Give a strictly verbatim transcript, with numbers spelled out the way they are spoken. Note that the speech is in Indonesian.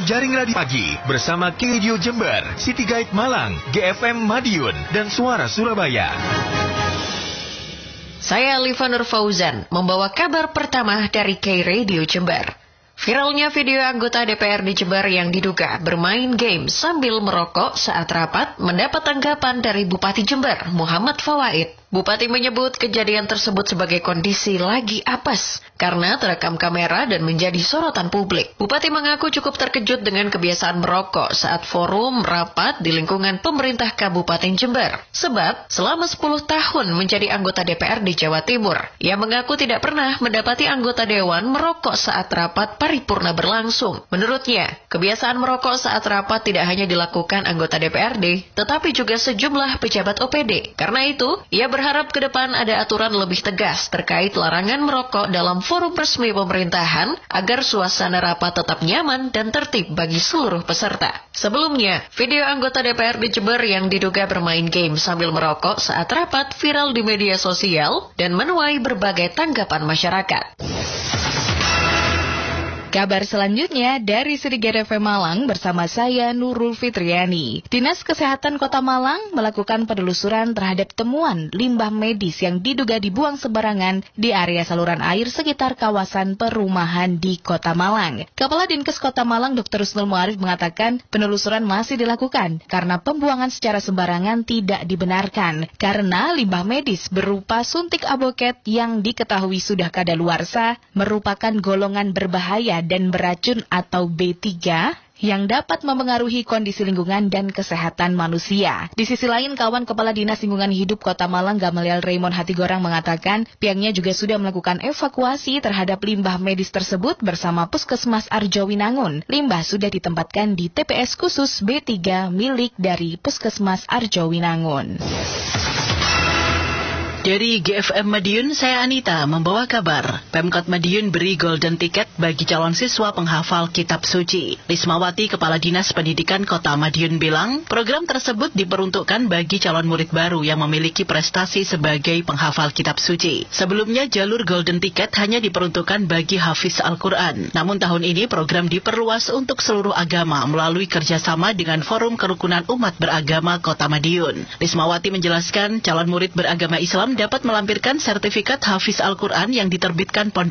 Jaring Radio Pagi bersama King Radio Jember, City Guide Malang, G F M Madiun, dan Suara Surabaya. Saya Liva Nur Fauzan membawa kabar pertama dari K Radio Jember. Viralnya video anggota D P R D Jember yang diduga bermain game sambil merokok saat rapat mendapat tanggapan dari Bupati Jember, Muhammad Fawaid. Bupati menyebut kejadian tersebut sebagai kondisi lagi apes karena terekam kamera dan menjadi sorotan publik. Bupati mengaku cukup terkejut dengan kebiasaan merokok saat forum rapat di lingkungan pemerintah Kabupaten Jember. Sebab selama sepuluh tahun menjadi anggota D P R di Jawa Timur, ia mengaku tidak pernah mendapati anggota dewan merokok saat rapat paripurna berlangsung. Menurutnya, kebiasaan merokok saat rapat tidak hanya dilakukan anggota D P R D, tetapi juga sejumlah pejabat O P D. Karena itu, ia berharap Berharap ke depan ada aturan lebih tegas terkait larangan merokok dalam forum resmi pemerintahan agar suasana rapat tetap nyaman dan tertib bagi seluruh peserta. Sebelumnya, video anggota D P R D Jember yang diduga bermain game sambil merokok saat rapat viral di media sosial dan menuai berbagai tanggapan masyarakat. Kabar selanjutnya dari City Guide F M Malang bersama saya Nurul Fitriani. Dinas Kesehatan Kota Malang melakukan penelusuran terhadap temuan limbah medis yang diduga dibuang sembarangan di area saluran air sekitar kawasan perumahan di Kota Malang. Kepala Dinkes Kota Malang Doktor Husnul Muarif mengatakan penelusuran masih dilakukan karena pembuangan secara sembarangan tidak dibenarkan. Karena limbah medis berupa suntik aboket yang diketahui sudah kadaluarsa merupakan golongan berbahaya dan beracun atau B tiga yang dapat mempengaruhi kondisi lingkungan dan kesehatan manusia. Di sisi lain, kawan Kepala Dinas Lingkungan Hidup Kota Malang Gamaliel Raymond Hatigorang mengatakan pihaknya juga sudah melakukan evakuasi terhadap limbah medis tersebut bersama Puskesmas Arjowinangun. Limbah sudah ditempatkan di T P S khusus B tiga milik dari Puskesmas Arjowinangun. Dari G F M Madiun, saya Anita membawa kabar. Pemkot Madiun beri golden ticket bagi calon siswa penghafal kitab suci. Lismawati, Kepala Dinas Pendidikan Kota Madiun bilang, program tersebut diperuntukkan bagi calon murid baru yang memiliki prestasi sebagai penghafal kitab suci. Sebelumnya, jalur golden ticket hanya diperuntukkan bagi hafiz Al-Quran. Namun tahun ini program diperluas untuk seluruh agama melalui kerjasama dengan Forum Kerukunan Umat Beragama Kota Madiun. Lismawati menjelaskan, calon murid beragama Islam dapat melampirkan sertifikat hafiz Al-Quran yang diterbitkan Pondok